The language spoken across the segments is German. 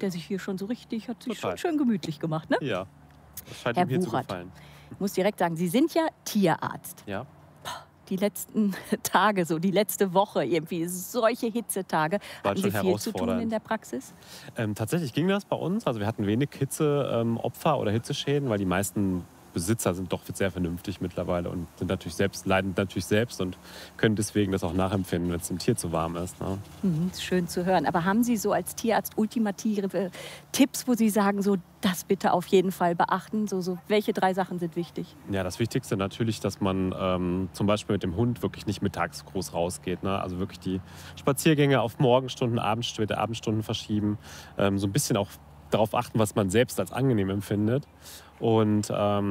der sich hier schon so richtig, hat sich Total. schon schön gemütlich gemacht, ne? Ja, das scheint Herr ihm hier zu Wuchert, gefallen. ich muss direkt sagen, Sie sind ja Tierarzt. Ja. Die letzten Tage, so die letzte Woche irgendwie, solche Hitzetage. War Hatten schon Sie viel zu tun herausfordernd. in der Praxis? Tatsächlich ging das bei uns. Also wir hatten wenig Hitzeopfer oder Hitzeschäden, weil die meisten Besitzer sind doch sehr vernünftig mittlerweile und sind natürlich leiden natürlich selbst und können deswegen das auch nachempfinden, wenn es dem Tier zu warm ist. Ne? Ist schön zu hören. Aber haben Sie so als Tierarzt ultimative Tipps, wo Sie sagen, so das bitte auf jeden Fall beachten? So welche 3 Sachen sind wichtig? Ja, das Wichtigste natürlich, dass man zum Beispiel mit dem Hund wirklich nicht mittags groß rausgeht. Ne? Also wirklich die Spaziergänge auf Morgenstunden, späte Abendstunden verschieben. So ein bisschen auch darauf achten, was man selbst als angenehm empfindet. Und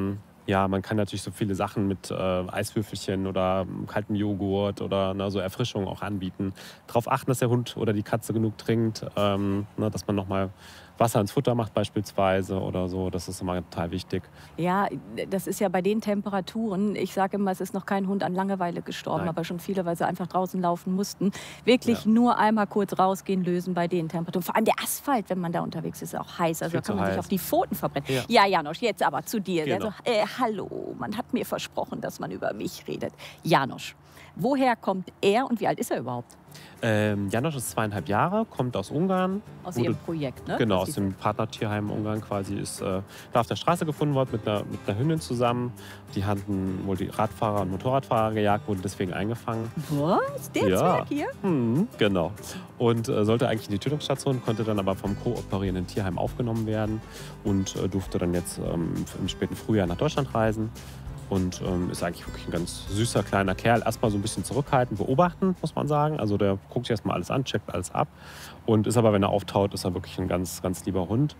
ja, man kann natürlich so viele Sachen mit Eiswürfelchen oder kaltem Joghurt oder so Erfrischungen auch anbieten. Darauf achten, dass der Hund oder die Katze genug trinkt, dass man nochmal Wasser ins Futter macht beispielsweise oder so. Das ist immer total wichtig. Ja, das ist ja bei den Temperaturen. Ich sage immer, es ist noch kein Hund an Langeweile gestorben, Nein. aber schon viele, weil sie einfach draußen laufen mussten. Wirklich Ja. nur einmal kurz rausgehen, lösen bei den Temperaturen. Vor allem der Asphalt, wenn man da unterwegs ist, ist auch heiß. Also Viel da kann zu man sich heiß. auf die Pfoten verbrennen. Ja. Ja, Janosch, jetzt aber zu dir. Genau. Also, hallo, man hat mir versprochen, dass man über mich redet. Janosch, woher kommt er und wie alt ist er überhaupt? Janosch ist 2,5 Jahre, kommt aus Ungarn. Aus Wurde- Ihrem Projekt, ne? Genau, Was aus Sie dem Partnertierheim Ungarn quasi. Ist da auf der Straße gefunden worden mit einer Hündin zusammen. Die hatten wohl die Radfahrer und Motorradfahrer gejagt, wurde deswegen eingefangen. Was? Der Ja. Zwerg hier? Genau. Und sollte eigentlich in die Tötungsstation, konnte dann aber vom kooperierenden Tierheim aufgenommen werden und durfte dann jetzt im späten Frühjahr nach Deutschland reisen. Und ist eigentlich wirklich ein ganz süßer kleiner Kerl. Erstmal so ein bisschen zurückhaltend, beobachten, muss man sagen. Also der guckt sich erstmal alles an, checkt alles ab. Und ist aber, wenn er auftaut, ist er wirklich ein ganz, ganz lieber Hund.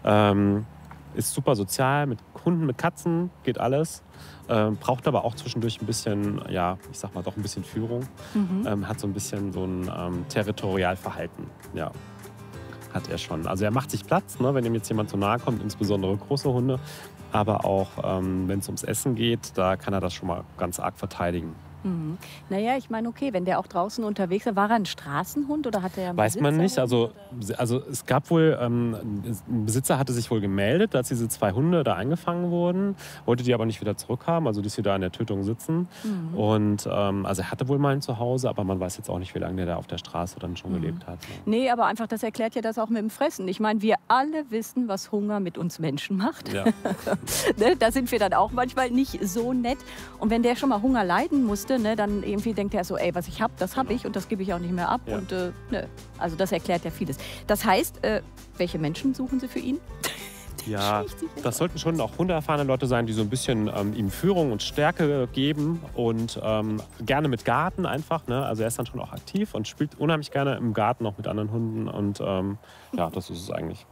Ist super sozial, mit Hunden, mit Katzen, geht alles. Braucht aber auch zwischendurch ein bisschen, ja, ich sag mal doch ein bisschen Führung. Hat so ein bisschen so ein Territorialverhalten, ja. Hat er schon. Also er macht sich Platz, ne, wenn ihm jetzt jemand zu nahe kommt, insbesondere große Hunde. Aber auch, wenn es ums Essen geht, da kann er das schon mal ganz arg verteidigen. Naja, ich meine, okay, wenn der auch draußen unterwegs war, war er ein Straßenhund oder hat er einen Weiß man nicht. Besitzerhund, Also es gab wohl, ein Besitzer hatte sich wohl gemeldet, dass diese 2 Hunde da eingefangen wurden, wollte die aber nicht wieder zurückhaben, also dass sie da in der Tötung sitzen. Und also er hatte wohl mal ein Zuhause, aber man weiß jetzt auch nicht, wie lange der da auf der Straße dann schon gelebt hat. Ne? Nee, aber einfach, das erklärt ja das auch mit dem Fressen. Ich meine, wir alle wissen, was Hunger mit uns Menschen macht. Ja. Ne, da sind wir dann auch manchmal nicht so nett. Und wenn der schon mal Hunger leiden musste, ne, dann irgendwie denkt er so, ey, was ich habe, das habe ich und das gebe ich auch nicht mehr ab. Ja. Und ne, also das erklärt ja vieles. Das heißt, welche Menschen suchen Sie für ihn? Ja, Schlicht sich jetzt das sollten schon auch hundeerfahrene Leute sein, die so ein bisschen ihm Führung und Stärke geben und gerne mit Garten einfach. Ne? Also er ist dann schon auch aktiv und spielt unheimlich gerne im Garten auch mit anderen Hunden und ja, das ist es eigentlich.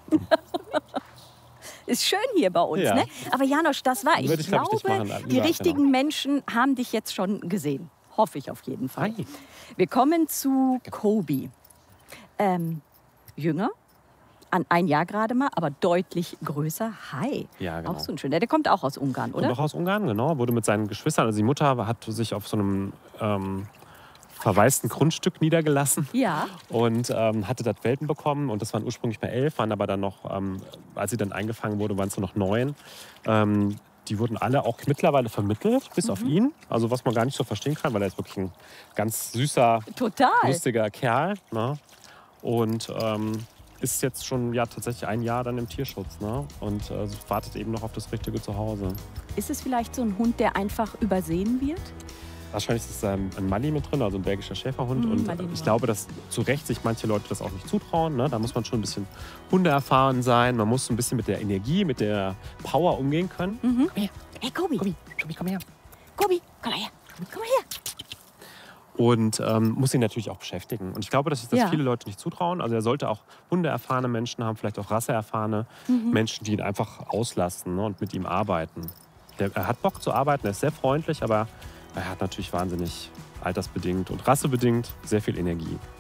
Ist schön hier bei uns, Ja. ne? Aber Janosch, das war, ich Würde ich, glaub ich, glaube, nicht machen. die Ja, richtigen Menschen haben dich jetzt schon gesehen. Hoffe ich auf jeden Fall. Hi. Wir kommen zu Kobi. Jünger, an 1 Jahr gerade mal, aber deutlich größer. Hi. Ja, genau. Auch so ein schöner. Der kommt auch aus Ungarn, Und oder? auch aus Ungarn, genau. Wurde mit seinen Geschwistern, also die Mutter hat sich auf so einem verwaisten Grundstück niedergelassen Ja. und hatte dort Welpen bekommen. Und das waren ursprünglich mal 11, waren aber dann noch, als sie dann eingefangen wurde, waren es nur noch 9. Die wurden alle auch mittlerweile vermittelt, bis auf ihn. Also was man gar nicht so verstehen kann, weil er ist wirklich ein ganz süßer, Total. lustiger Kerl. Ne? Und ist jetzt schon ja, tatsächlich 1 Jahr dann im Tierschutz. Ne? Und wartet eben noch auf das richtige Zuhause. Ist es vielleicht so ein Hund, der einfach übersehen wird? Wahrscheinlich ist ein Mali mit drin, also ein belgischer Schäferhund. Und Malinois. ich glaube, dass zu Recht sich manche Leute das auch nicht zutrauen. Ne? Da muss man schon ein bisschen hundeerfahren sein. Man muss ein bisschen mit der Energie, mit der Power umgehen können. Komm her. Hey, Kobi. Kobi, komm her. Kobi, komm mal her. Komm mal her. Und muss ihn natürlich auch beschäftigen. Und ich glaube, dass sich das Ja. viele Leute nicht zutrauen. Also er sollte auch hundeerfahrene Menschen haben, vielleicht auch rasseerfahrene Menschen, die ihn einfach auslassen, ne? Und mit ihm arbeiten. Er hat Bock zu arbeiten, er ist sehr freundlich, aber er hat natürlich wahnsinnig altersbedingt und rassebedingt sehr viel Energie.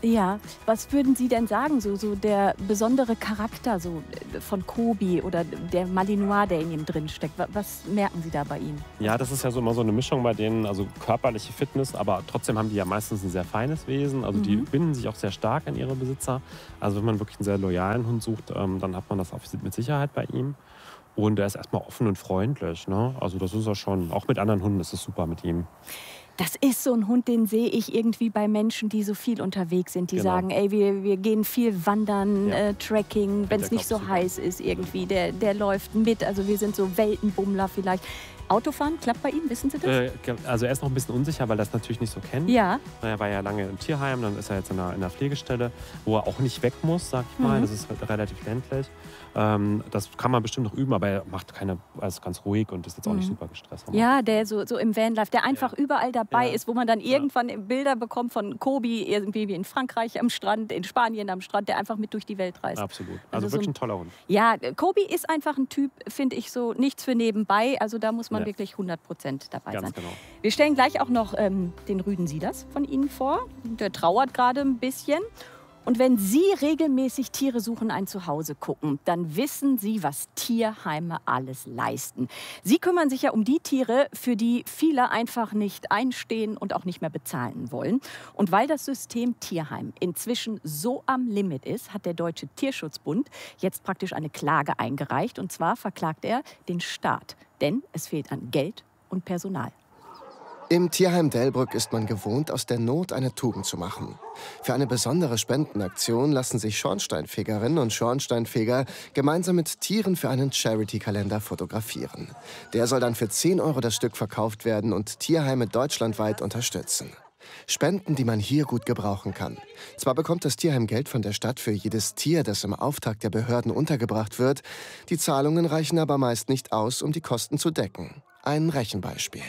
Ja, was würden Sie denn sagen, so der besondere Charakter so von Kobi oder der Malinois, der in ihm drin steckt? Was merken Sie da bei ihm? Ja, das ist ja so immer so eine Mischung bei denen, also körperliche Fitness, aber trotzdem haben die ja meistens ein sehr feines Wesen. Also die binden sich auch sehr stark an ihre Besitzer. Also wenn man wirklich einen sehr loyalen Hund sucht, dann hat man das auch mit Sicherheit bei ihm. Und er ist erstmal offen und freundlich. Ne? Also das ist er schon. Auch mit anderen Hunden ist es super mit ihm. Das ist so ein Hund, den sehe ich irgendwie bei Menschen, die so viel unterwegs sind. Die Genau. sagen, ey, wir gehen viel wandern, Ja. Trekking, wenn es nicht so heiß ist irgendwie. Der läuft mit, also wir sind so Weltenbummler vielleicht. Autofahren, klappt bei ihm, wissen Sie das? Also er ist noch ein bisschen unsicher, weil er das natürlich nicht so kennt. Ja. Er war ja lange im Tierheim, dann ist er jetzt in einer Pflegestelle, wo er auch nicht weg muss, sag ich mal. Das ist relativ ländlich. Das kann man bestimmt noch üben, aber er macht ist ganz ruhig und ist jetzt auch nicht super gestresst. Ja, der so im Vanlife, der einfach überall dabei Ja. ist, wo man dann irgendwann Bilder bekommt von Kobi, irgendwie wie in Frankreich am Strand, in Spanien am Strand, der einfach mit durch die Welt reist. Absolut. Also Also wirklich ein toller Hund. Ja, Kobi ist einfach ein Typ, finde ich, so nichts für nebenbei. Also da muss man Ja. wirklich 100% dabei Ganz sein. genau. Wir stellen gleich auch noch den Rüden Sieders von Ihnen vor. Der trauert gerade ein bisschen. Und wenn Sie regelmäßig Tiere suchen, ein Zuhause gucken, dann wissen Sie, was Tierheime alles leisten. Sie kümmern sich ja um die Tiere, für die viele einfach nicht einstehen und auch nicht mehr bezahlen wollen. Und weil das System Tierheim inzwischen so am Limit ist, hat der Deutsche Tierschutzbund jetzt praktisch eine Klage eingereicht. Und zwar verklagt er den Staat, denn es fehlt an Geld und Personal. Im Tierheim Delbrück ist man gewohnt, aus der Not eine Tugend zu machen. Für eine besondere Spendenaktion lassen sich Schornsteinfegerinnen und Schornsteinfeger gemeinsam mit Tieren für einen Charity-Kalender fotografieren. Der soll dann für 10 € das Stück verkauft werden und Tierheime deutschlandweit unterstützen. Spenden, die man hier gut gebrauchen kann. Zwar bekommt das Tierheim Geld von der Stadt für jedes Tier, das im Auftrag der Behörden untergebracht wird. Die Zahlungen reichen aber meist nicht aus, um die Kosten zu decken. Ein Rechenbeispiel.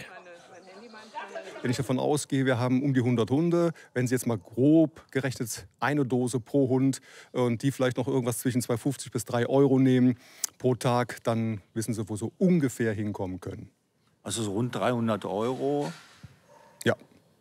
Wenn ich davon ausgehe, wir haben um die 100 Hunde, wenn Sie jetzt mal grob gerechnet eine Dose pro Hund und die vielleicht noch irgendwas zwischen 2,50 bis 3 € nehmen pro Tag, dann wissen Sie, wo Sie ungefähr hinkommen können. Also so rund 300 €. Ja.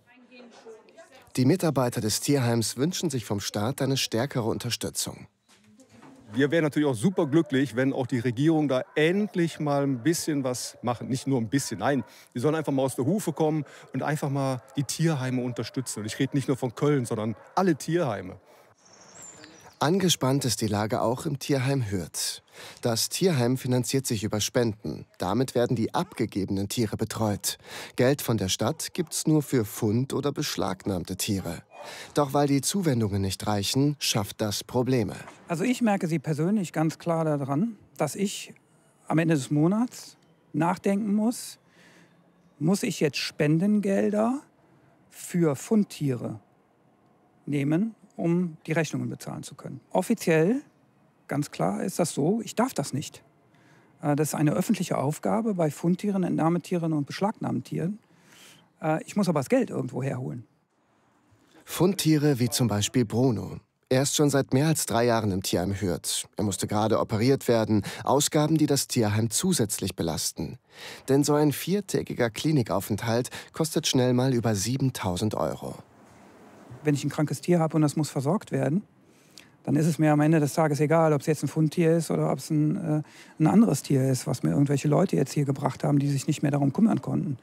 Die Mitarbeiter des Tierheims wünschen sich vom Staat eine stärkere Unterstützung. Wir wären natürlich auch super glücklich, wenn auch die Regierung da endlich mal ein bisschen was macht. Nicht nur ein bisschen, nein. Die sollen einfach mal aus der Hufe kommen und einfach mal die Tierheime unterstützen. Und ich rede nicht nur von Köln, sondern alle Tierheime. Angespannt ist die Lage auch im Tierheim Hürth. Das Tierheim finanziert sich über Spenden. Damit werden die abgegebenen Tiere betreut. Geld von der Stadt gibt's nur für Fund- oder beschlagnahmte Tiere. Doch weil die Zuwendungen nicht reichen, schafft das Probleme. Also ich merke Sie persönlich ganz klar daran, dass ich am Ende des Monats nachdenken muss ich jetzt Spendengelder für Fundtiere nehmen, um die Rechnungen bezahlen zu können. Offiziell, ganz klar, ist das so, ich darf das nicht. Das ist eine öffentliche Aufgabe bei Fundtieren, Entnahmetieren und Beschlagnahmetieren. Ich muss aber das Geld irgendwo herholen. Fundtiere wie zum Beispiel Bruno. Er ist schon seit mehr als 3 Jahren im Tierheim Hürth. Er musste gerade operiert werden. Ausgaben, die das Tierheim zusätzlich belasten. Denn so ein 4-tägiger Klinikaufenthalt kostet schnell mal über 7.000 €. Wenn ich ein krankes Tier habe und das muss versorgt werden, dann ist es mir am Ende des Tages egal, ob es jetzt ein Fundtier ist oder ob es ein anderes Tier ist, was mir irgendwelche Leute jetzt hier gebracht haben, die sich nicht mehr darum kümmern konnten.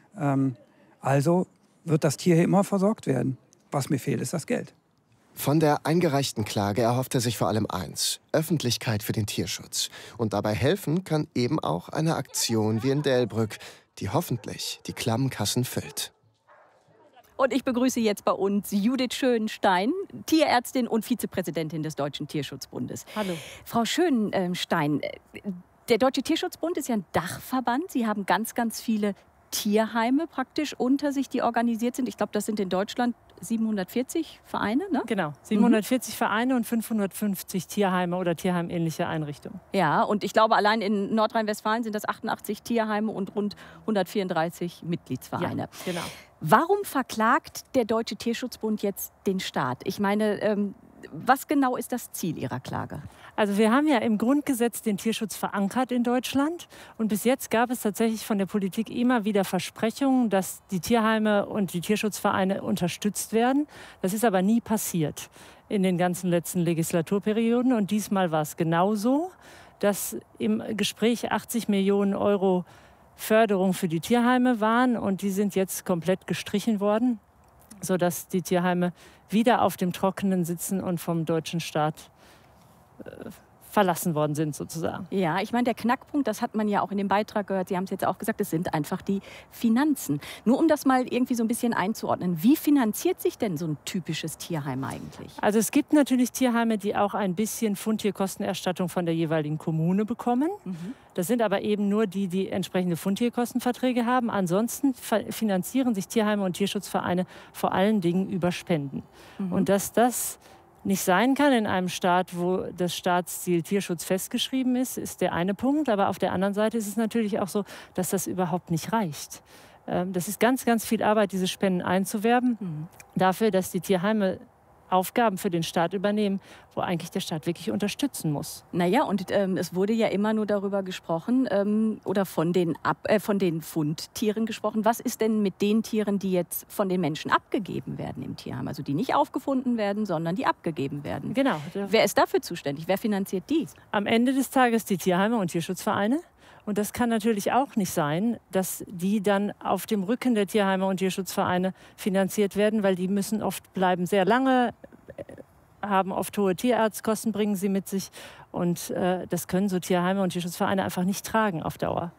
Also wird das Tier hier immer versorgt werden. Was mir fehlt, ist das Geld. Von der eingereichten Klage erhofft er sich vor allem eins: Öffentlichkeit für den Tierschutz. Und dabei helfen kann eben auch eine Aktion wie in Delbrück, die hoffentlich die klammen Kassen füllt. Und ich begrüße jetzt bei uns Judith Schönstein, Tierärztin und Vizepräsidentin des Deutschen Tierschutzbundes. Hallo. Frau Schönstein, der Deutsche Tierschutzbund ist ja ein Dachverband. Sie haben ganz, ganz viele Tierheime praktisch unter sich, die organisiert sind. Ich glaube, das sind in Deutschland 740 Vereine, ne? Genau, 740 Vereine und 550 Tierheime oder tierheimähnliche Einrichtungen. Ja, und ich glaube, allein in Nordrhein-Westfalen sind das 88 Tierheime und rund 134 Mitgliedsvereine. Ja, genau. Warum verklagt der Deutsche Tierschutzbund jetzt den Staat? Ich meine, Was genau ist das Ziel Ihrer Klage? Also wir haben ja im Grundgesetz den Tierschutz verankert in Deutschland. Und bis jetzt gab es tatsächlich von der Politik immer wieder Versprechungen, dass die Tierheime und die Tierschutzvereine unterstützt werden. Das ist aber nie passiert in den ganzen letzten Legislaturperioden. Und diesmal war es genauso, dass im Gespräch 80 Millionen Euro Förderung für die Tierheime waren. Und die sind jetzt komplett gestrichen worden, sodass die Tierheime wieder auf dem Trockenen sitzen und vom deutschen Staat verlassen worden sind sozusagen. Ja, ich meine, der Knackpunkt, das hat man ja auch in dem Beitrag gehört, Sie haben es jetzt auch gesagt, es sind einfach die Finanzen. Nur um das mal irgendwie so ein bisschen einzuordnen, wie finanziert sich denn so ein typisches Tierheim eigentlich? Also es gibt natürlich Tierheime, die auch ein bisschen Fundtierkostenerstattung von der jeweiligen Kommune bekommen. Das sind aber eben nur die, die entsprechende Fundtierkostenverträge haben. Ansonsten finanzieren sich Tierheime und Tierschutzvereine vor allen Dingen über Spenden. Und dass das nicht sein kann in einem Staat, wo das Staatsziel Tierschutz festgeschrieben ist, ist der eine Punkt. Aber auf der anderen Seite ist es natürlich auch so, dass das überhaupt nicht reicht. Das ist ganz, ganz viel Arbeit, diese Spenden einzuwerben, dafür, dass die Tierheime Aufgaben für den Staat übernehmen, wo eigentlich der Staat wirklich unterstützen muss. Naja, und es wurde ja immer nur darüber gesprochen oder von den Fundtieren gesprochen. Was ist denn mit den Tieren, die jetzt von den Menschen abgegeben werden im Tierheim? Also die nicht aufgefunden werden, sondern die abgegeben werden. Genau. Wer ist dafür zuständig? Wer finanziert die? Am Ende des Tages die Tierheime und Tierschutzvereine. Und das kann natürlich auch nicht sein, dass die dann auf dem Rücken der Tierheime und Tierschutzvereine finanziert werden, weil die müssen oft bleiben sehr lange, haben oft hohe Tierarztkosten, bringen sie mit sich. Und das können so Tierheime und Tierschutzvereine einfach nicht tragen auf Dauer.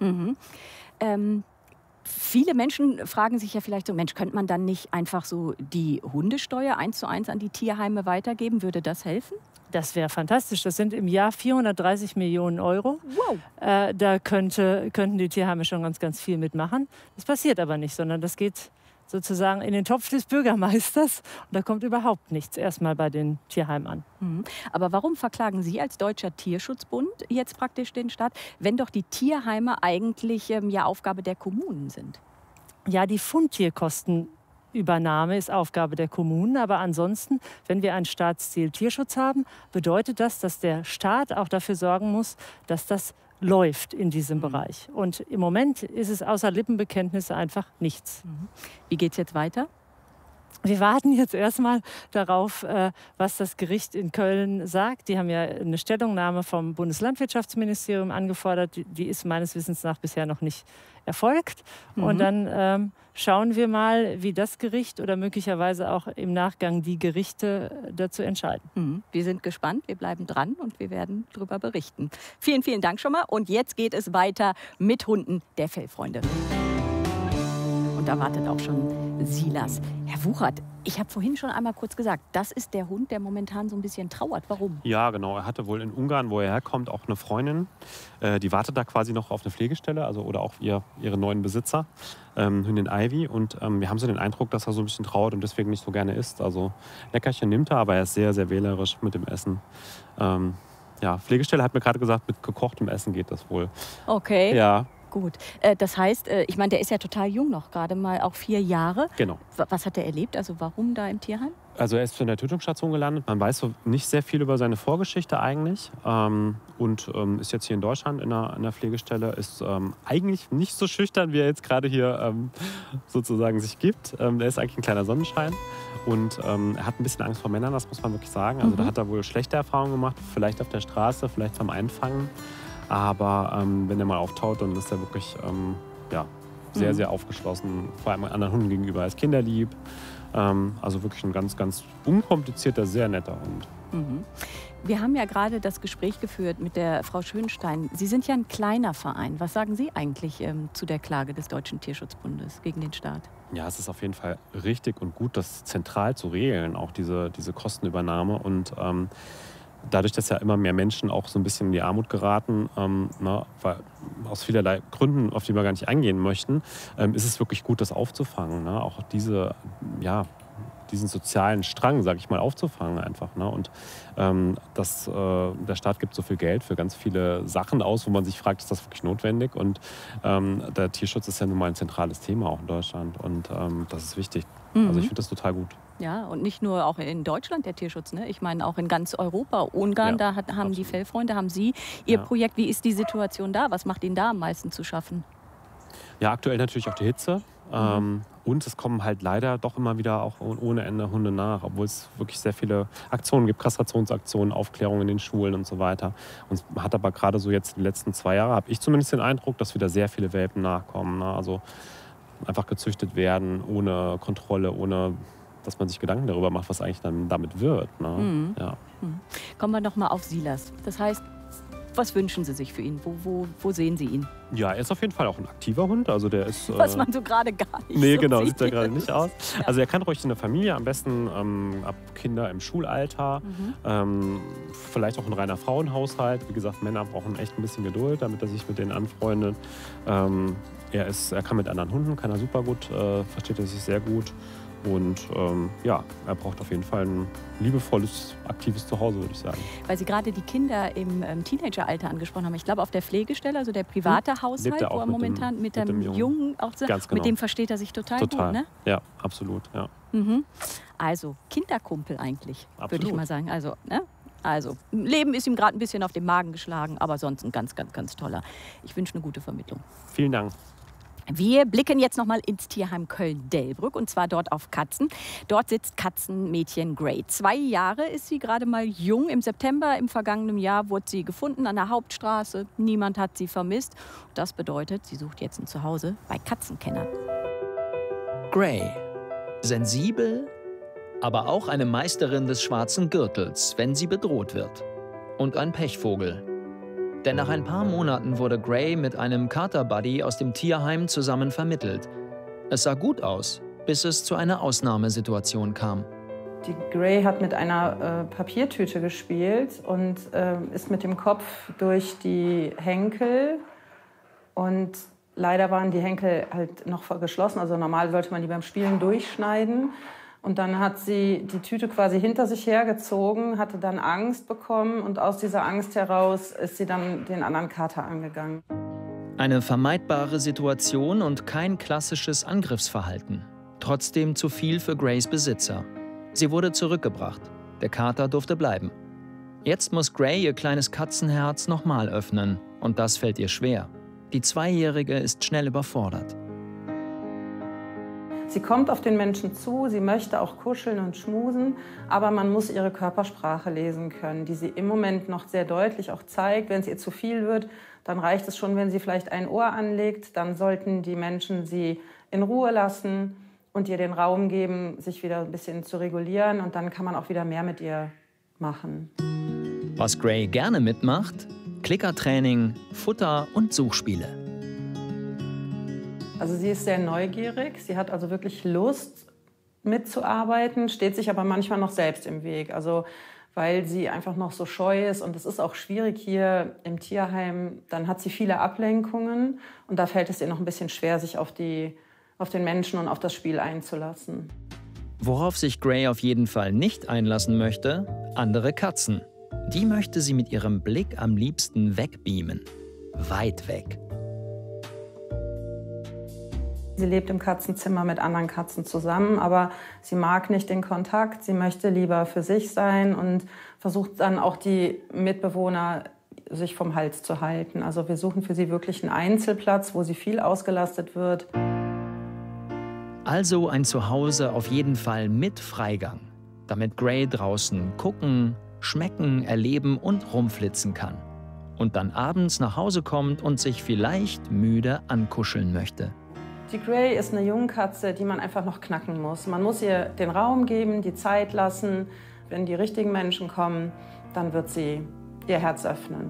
Viele Menschen fragen sich ja vielleicht so, Mensch, könnte man dann nicht einfach so die Hundesteuer 1:1 an die Tierheime weitergeben? Würde das helfen? Das wäre fantastisch. Das sind im Jahr 430 Millionen Euro. Wow. Da könnten die Tierheime schon ganz, ganz viel mitmachen. Das passiert aber nicht, sondern das geht sozusagen in den Topf des Bürgermeisters. Und da kommt überhaupt nichts erstmal bei den Tierheimen an. Aber warum verklagen Sie als Deutscher Tierschutzbund jetzt praktisch den Staat, wenn doch die Tierheime eigentlich ja Aufgabe der Kommunen sind? Ja, die Fundtierkostenübernahme ist Aufgabe der Kommunen. Aber ansonsten, wenn wir ein Staatsziel Tierschutz haben, bedeutet das, dass der Staat auch dafür sorgen muss, dass das läuft in diesem Bereich. Und im Moment ist es außer Lippenbekenntnisse einfach nichts. Wie geht es jetzt weiter? Wir warten jetzt erstmal darauf, was das Gericht in Köln sagt. Die haben ja eine Stellungnahme vom Bundeslandwirtschaftsministerium angefordert. Die ist meines Wissens nach bisher noch nicht erfolgt. Und dann schauen wir mal, wie das Gericht oder möglicherweise auch im Nachgang die Gerichte dazu entscheiden. Wir sind gespannt, wir bleiben dran und wir werden darüber berichten. Vielen, vielen Dank schon mal. Und jetzt geht es weiter mit Hunden der Fellfreunde. Und da wartet auch schon Silas. Herr Wuchert, ich habe vorhin schon einmal kurz gesagt, das ist der Hund, der momentan so ein bisschen trauert. Warum? Ja, genau. Er hatte wohl in Ungarn, wo er herkommt, auch eine Freundin. Die wartet da quasi noch auf eine Pflegestelle, also oder auch ihre neuen Besitzer, Hündin Ivy. Und wir haben so den Eindruck, dass er so ein bisschen trauert und deswegen nicht so gerne isst. Also Leckerchen nimmt er, aber er ist sehr, sehr wählerisch mit dem Essen. Ja, Pflegestelle hat mir gerade gesagt, mit gekochtem Essen geht das wohl. Okay. Ja. Gut. Das heißt, ich meine, der ist ja total jung noch, gerade mal auch 4 Jahre. Genau. Was hat er erlebt? Also warum da im Tierheim? Also er ist in der Tötungsstation gelandet. Man weiß so nicht sehr viel über seine Vorgeschichte eigentlich. Und ist jetzt hier in Deutschland in einer Pflegestelle. Ist eigentlich nicht so schüchtern, wie er jetzt gerade hier sozusagen sich gibt. Er ist eigentlich ein kleiner Sonnenschein. Und er hat ein bisschen Angst vor Männern, das muss man wirklich sagen. Also da hat er wohl schlechte Erfahrungen gemacht. Vielleicht auf der Straße, vielleicht beim Einfangen. Aber wenn er mal auftaucht, dann ist er wirklich sehr, sehr aufgeschlossen, vor allem anderen Hunden gegenüber. Er ist kinderlieb. Also wirklich ein ganz, ganz unkomplizierter, sehr netter Hund. Wir haben ja gerade das Gespräch geführt mit der Frau Schönstein. Sie sind ja ein kleiner Verein. Was sagen Sie eigentlich zu der Klage des Deutschen Tierschutzbundes gegen den Staat? Ja, es ist auf jeden Fall richtig und gut, das zentral zu regeln, auch diese Kostenübernahme. Und dadurch, dass ja immer mehr Menschen auch so ein bisschen in die Armut geraten, weil aus vielerlei Gründen, auf die wir gar nicht eingehen möchten, ist es wirklich gut, das aufzufangen. Auch diese diesen sozialen Strang, sage ich mal, aufzufangen einfach. Ne? Und der Staat gibt so viel Geld für ganz viele Sachen aus, wo man sich fragt, ist das wirklich notwendig? Und der Tierschutz ist ja nun mal ein zentrales Thema auch in Deutschland und das ist wichtig. Also ich finde das total gut. Ja, und nicht nur auch in Deutschland der Tierschutz, ne? Ich meine auch in ganz Europa. Ungarn, Ja, haben absolut. die Fellfreunde, haben Sie Ihr Projekt. Wie ist die Situation da? Was macht Ihnen da am meisten zu schaffen? Ja, aktuell natürlich auch die Hitze. Und es kommen halt leider doch immer wieder auch ohne Ende Hunde nach, obwohl es wirklich sehr viele Aktionen gibt, Kastrationsaktionen, Aufklärung in den Schulen und so weiter. Und man hat aber gerade so jetzt die letzten 2 Jahre, habe ich zumindest den Eindruck, dass wieder sehr viele Welpen nachkommen. Ne? Also einfach gezüchtet werden, ohne Kontrolle, ohne dass man sich Gedanken darüber macht, was eigentlich dann damit wird. Ne? Ja. Kommen wir noch mal auf Silas. Das heißt, was wünschen Sie sich für ihn? Wo sehen Sie ihn? Ja, er ist auf jeden Fall auch ein aktiver Hund. Also der ist, Was man so gerade gar nicht nee, so genau, sieht. sieht er gerade nicht aus. Ja. Also er kann ruhig in der Familie, am besten ab Kinder im Schulalter. Vielleicht auch ein reiner Frauenhaushalt. Wie gesagt, Männer brauchen echt ein bisschen Geduld, damit er sich mit denen anfreundet. Er kann mit anderen Hunden, kann er super gut, versteht er sich sehr gut. Und er braucht auf jeden Fall ein liebevolles, aktives Zuhause, würde ich sagen. Weil Sie gerade die Kinder im Teenageralter angesprochen haben. Ich glaube, auf der Pflegestelle, also der private Haushalt, Lebt er auch wo er mit momentan dem- mit mit dem dem Jungen auch so, Ganz genau. mit dem versteht er sich total gut, ne? Ja, absolut. Ja. Also Kinderkumpel eigentlich, würde ich Absolut. mal sagen. Also Leben ist ihm gerade ein bisschen auf den Magen geschlagen, aber sonst ein ganz, ganz, ganz toller. Ich wünsche eine gute Vermittlung. Vielen Dank. Wir blicken jetzt noch mal ins Tierheim Köln-Delbrück und zwar dort auf Katzen. Dort sitzt Katzenmädchen Gray. 2 Jahre ist sie gerade mal jung. Im September im vergangenen Jahr wurde sie gefunden an der Hauptstraße. Niemand hat sie vermisst. Das bedeutet, sie sucht jetzt ein Zuhause bei Katzenkennern. Gray. Sensibel, aber auch eine Meisterin des schwarzen Gürtels, wenn sie bedroht wird. Und ein Pechvogel. Denn nach ein paar Monaten wurde Gray mit einem Kater-Buddy aus dem Tierheim zusammen vermittelt. Es sah gut aus, bis es zu einer Ausnahmesituation kam. Die Gray hat mit einer Papiertüte gespielt und ist mit dem Kopf durch die Henkel. Und leider waren die Henkel halt noch geschlossen. Also normal sollte man die beim Spielen durchschneiden. Und dann hat sie die Tüte quasi hinter sich hergezogen, hatte dann Angst bekommen. Und aus dieser Angst heraus ist sie dann den anderen Kater angegangen. Eine vermeidbare Situation und kein klassisches Angriffsverhalten. Trotzdem zu viel für Grays Besitzer. Sie wurde zurückgebracht. Der Kater durfte bleiben. Jetzt muss Gray ihr kleines Katzenherz nochmal öffnen. Und das fällt ihr schwer. Die 2-Jährige ist schnell überfordert. Sie kommt auf den Menschen zu, sie möchte auch kuscheln und schmusen, aber man muss ihre Körpersprache lesen können, die sie im Moment noch sehr deutlich auch zeigt. Wenn es ihr zu viel wird, dann reicht es schon, wenn sie vielleicht ein Ohr anlegt. Dann sollten die Menschen sie in Ruhe lassen und ihr den Raum geben, sich wieder ein bisschen zu regulieren. Und dann kann man auch wieder mehr mit ihr machen. Was Gray gerne mitmacht: Klickertraining, Futter und Suchspiele. Also sie ist sehr neugierig, sie hat also wirklich Lust mitzuarbeiten, steht sich aber manchmal noch selbst im Weg. Also weil sie einfach noch so scheu ist und es ist auch schwierig hier im Tierheim, dann hat sie viele Ablenkungen und da fällt es ihr noch ein bisschen schwer, sich auf den Menschen und auf das Spiel einzulassen. Worauf sich Gray auf jeden Fall nicht einlassen möchte: andere Katzen. Die möchte sie mit ihrem Blick am liebsten wegbeamen. Weit weg. Sie lebt im Katzenzimmer mit anderen Katzen zusammen, aber sie mag nicht den Kontakt. Sie möchte lieber für sich sein und versucht dann auch die Mitbewohner sich vom Hals zu halten. Also wir suchen für sie wirklich einen Einzelplatz, wo sie viel ausgelastet wird. Also ein Zuhause auf jeden Fall mit Freigang, damit Gray draußen gucken, schmecken, erleben und rumflitzen kann. Und dann abends nach Hause kommt und sich vielleicht müde ankuscheln möchte. Die Gray ist eine Jungkatze, die man einfach noch knacken muss. Man muss ihr den Raum geben, die Zeit lassen. Wenn die richtigen Menschen kommen, dann wird sie ihr Herz öffnen.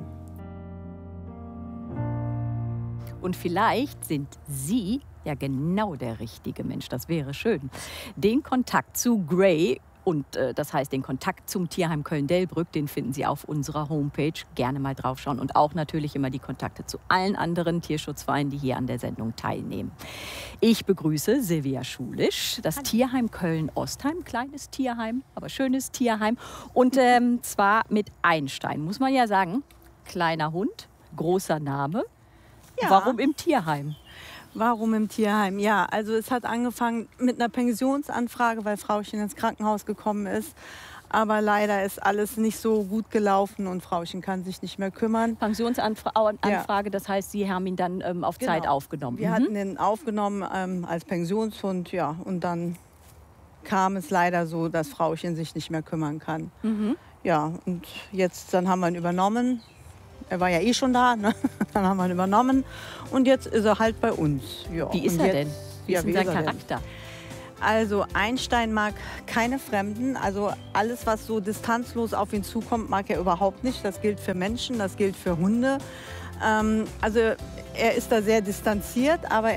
Und vielleicht sind Sie ja genau der richtige Mensch. Das wäre schön. Den Kontakt zu Gray Und das heißt, den Kontakt zum Tierheim Köln-Delbrück, den finden Sie auf unserer Homepage. Gerne mal draufschauen. Und auch natürlich immer die Kontakte zu allen anderen Tierschutzvereinen, die hier an der Sendung teilnehmen. Ich begrüße Silvia Schulisch, das Tierheim Köln-Ostheim. Kleines Tierheim, aber schönes Tierheim. Und zwar mit Einstein, muss man ja sagen. Kleiner Hund, großer Name. Ja. Warum im Tierheim? Warum im Tierheim? Ja, also es hat angefangen mit einer Pensionsanfrage, weil Frauchen ins Krankenhaus gekommen ist. Aber leider ist alles nicht so gut gelaufen und Frauchen kann sich nicht mehr kümmern. Pensionsanfrage, das heißt, Sie haben ihn dann auf Zeit aufgenommen. Wir hatten ihn aufgenommen als Pensionshund, ja. Und dann kam es leider so, dass Frauchen sich nicht mehr kümmern kann. Ja, und dann haben wir ihn übernommen. Er war ja eh schon da, ne? Dann haben wir ihn übernommen und jetzt ist er halt bei uns. Ja. Wie ist er denn? Wie ist denn sein Charakter? Also Einstein mag keine Fremden, also alles, was so distanzlos auf ihn zukommt, mag er überhaupt nicht. Das gilt für Menschen, das gilt für Hunde. Also er ist da sehr distanziert, aber